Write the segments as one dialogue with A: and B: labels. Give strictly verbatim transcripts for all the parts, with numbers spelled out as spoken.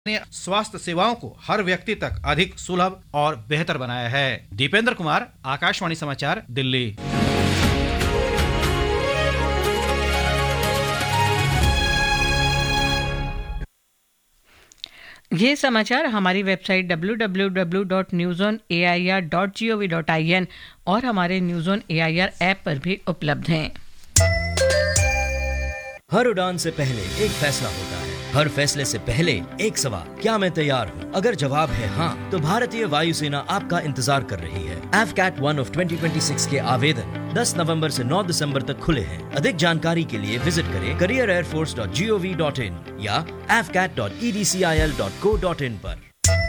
A: ने स्वास्थ्य सेवाओं को हर व्यक्ति तक अधिक सुलभ और बेहतर बनाया है। दीपेंद्र कुमार, आकाशवाणी समाचार, दिल्ली।
B: ये समाचार हमारी website W W W dot news on A I R dot G O V dot I N और हमारे news on A I R app पर भी उपलब्ध हैं।
C: हर उड़ान से पहले एक फैसला होता है, हर फैसले से पहले एक सवाल, क्या मैं तैयार हूँ? अगर जवाब है हाँ, तो भारतीय वायुसेना आपका इंतजार कर रही है। F cat one of twenty twenty six के आवेदन दस नवंबर से नौ दिसंबर तक खुले हैं। अधिक जानकारी के लिए विजिट करें career air force dot G O V dot in या F cat dot E D C I L dot co dot in पर।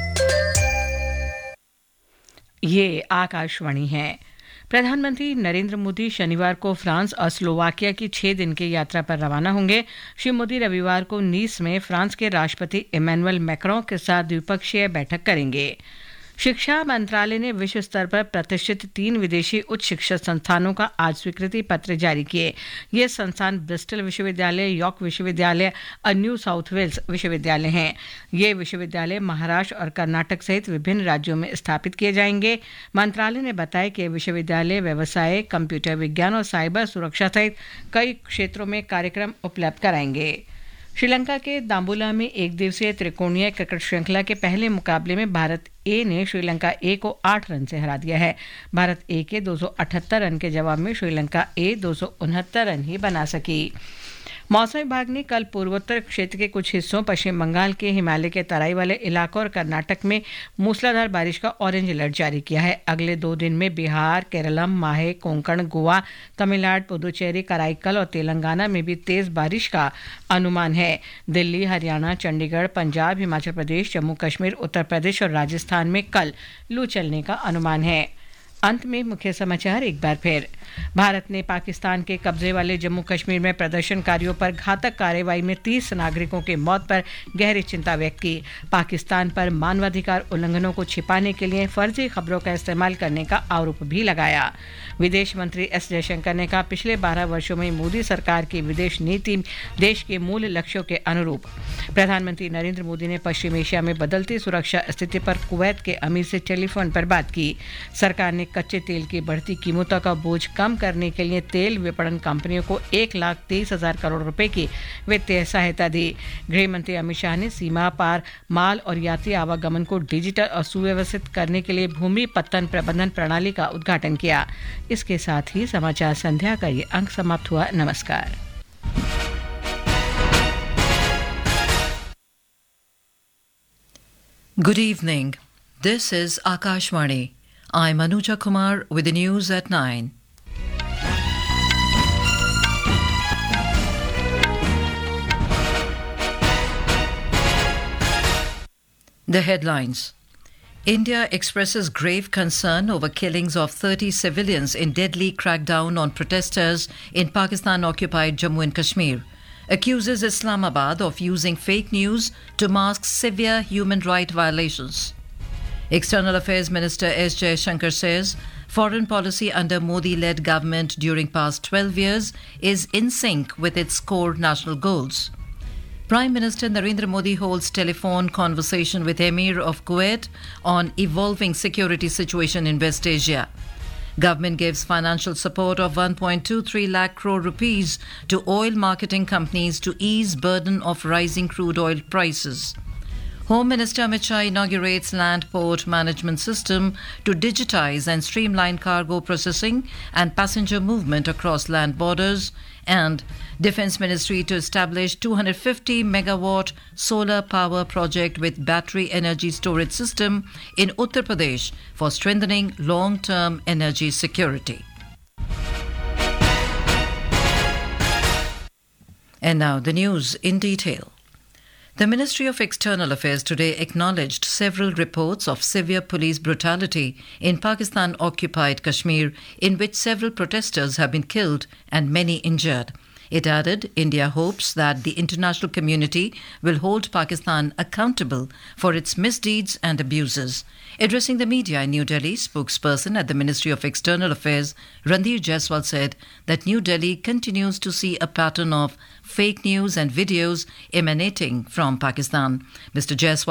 B: ये आकाशवाणी है। प्रधानमंत्री नरेंद्र मोदी शनिवार को फ्रांस और स्लोवाकिया की छह दिन की यात्रा पर रवाना होंगे। श्री मोदी रविवार को नीस में फ्रांस के राष्ट्रपति इमैनुअल मैक्रों के साथ द्विपक्षीय बैठक करेंगे। शिक्षा मंत्रालय ने विश्व स्तर पर प्रतिष्ठित तीन विदेशी उच्च शिक्षा संस्थानों का आज स्वीकृति पत्र जारी किए। ये संस्थान ब्रिस्टल विश्वविद्यालय, यॉर्क विश्वविद्यालय और न्यू साउथ वेल्स विश्वविद्यालय हैं। ये विश्वविद्यालय महाराष्ट्र और कर्नाटक सहित विभिन्न राज्यों में स्थापित किए जाएंगे। मंत्रालय ने बताया कि विश्वविद्यालय व्यवसाय, कंप्यूटर विज्ञान और साइबर सुरक्षा सहित कई क्षेत्रों में कार्यक्रम उपलब्ध कराएंगे। श्रीलंका के दाम्बुला में एक दिवसीय त्रिकोणीय क्रिकेट श्रृंखला के पहले मुकाबले में भारत ए ने श्रीलंका ए को आठ रन से हरा दिया है। भारत ए के दो सौ अठहत्तर रन के जवाब में श्रीलंका ए दो सौ उनहत्तर रन ही बना सकी। मौसम विभाग ने कल पूर्वोत्तर क्षेत्र के कुछ हिस्सों, पश्चिम बंगाल के हिमालय के तराई वाले इलाकों और कर्नाटक में मूसलाधार बारिश का ऑरेंज अलर्ट जारी किया है। अगले दो दिन में बिहार, केरलम, माहे, कोंकण, गोवा, तमिलनाडु, पुदुचेरी, कराईकल और तेलंगाना में भी तेज बारिश का अनुमान है। दिल्ली, हरियाणा, चंडीगढ़, पंजाब, हिमाचल प्रदेश, जम्मू कश्मीर, उत्तर प्रदेश और राजस्थान में कल लू चलने का अनुमान है। अंत में मुख्य समाचार एक बार फिर। भारत ने पाकिस्तान के कब्जे वाले जम्मू कश्मीर में प्रदर्शनकारियों पर घातक कार्रवाई में तीस नागरिकों की मौत पर गहरी चिंता व्यक्त की। पाकिस्तान पर मानवाधिकार उल्लंघनों को छिपाने के लिए फर्जी खबरों का इस्तेमाल करने का आरोप भी लगाया। विदेश मंत्री एस जयशंकर ने कहा, पिछले बारह वर्षों में मोदी सरकार की विदेश नीति देश के मूल लक्ष्यों के अनुरूप। प्रधानमंत्री नरेंद्र मोदी ने पश्चिम एशिया में बदलती सुरक्षा स्थिति पर कुवैत के अमीर से टेलीफोन पर बात की। सरकार ने कच्चे तेल की बढ़ती कीमतों का बोझ कम करने के लिए तेल विपणन कंपनियों को एक लाख तेईस हजार करोड़ रुपए की वित्तीय सहायता दी। गृह मंत्री अमित शाह ने सीमा पार माल और यात्री आवागमन को डिजिटल और सुव्यवस्थित करने के लिए भूमि पत्तन प्रबंधन प्रणाली का उद्घाटन किया। इसके साथ ही समाचार संध्या का ये अंक समाप्त हुआ। नमस्कार।
D: Good evening. This is Akashvani. I'm Anuja Kumar with the news at nine. The headlines. India expresses grave concern over killings of thirty civilians in deadly crackdown on protesters in Pakistan-occupied Jammu and Kashmir. Accuses Islamabad of using fake news to mask severe human rights violations. External Affairs Minister S. Jaishankar says foreign policy under Modi-led government during past twelve years is in sync with its core national goals. Prime Minister Narendra Modi holds telephone conversation with Emir of Kuwait on evolving security situation in West Asia. Government gives financial support of one point two three lakh crore rupees to oil marketing companies to ease burden of rising crude oil prices. Home Minister Amit Shah inaugurates land port management system to digitize and streamline cargo processing and passenger movement across land borders. And Defence Ministry to establish two hundred fifty megawatt solar power project with battery energy storage system in Uttar Pradesh for strengthening long-term energy security. And now the news in detail. The Ministry of External Affairs today acknowledged several reports of severe police brutality in Pakistan-occupied Kashmir, in which several protesters have been killed and many injured. It added, India hopes that the international community will hold Pakistan accountable for its misdeeds and abuses. Addressing the media in New Delhi, spokesperson at the Ministry of External Affairs, Randhir Jaiswal, said that New Delhi continues to see a pattern of fake news and videos emanating from Pakistan. Mister Jaiswal